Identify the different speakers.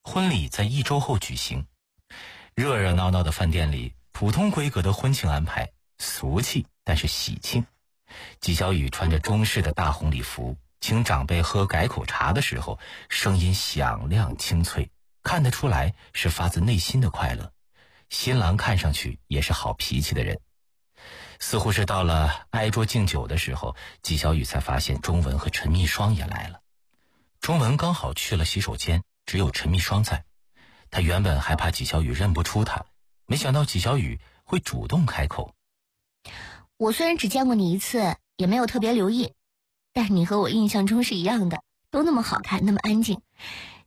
Speaker 1: 婚礼在1周后举行。热热闹闹的饭店里，普通规格的婚庆安排，俗气但是喜庆。纪晓宇穿着中式的大红礼服，请长辈喝改口茶的时候，声音响亮清脆，看得出来是发自内心的快乐。新郎看上去也是好脾气的人。似乎是到了挨桌敬酒的时候，纪晓宇才发现钟文和陈密霜也来了。钟文刚好去了洗手间，只有陈密霜在。他原本还怕纪晓宇认不出他，没想到纪晓宇会主动开口。
Speaker 2: 我虽然只见过你1次，也没有特别留意，但你和我印象中是一样的，都那么好看，那么安静。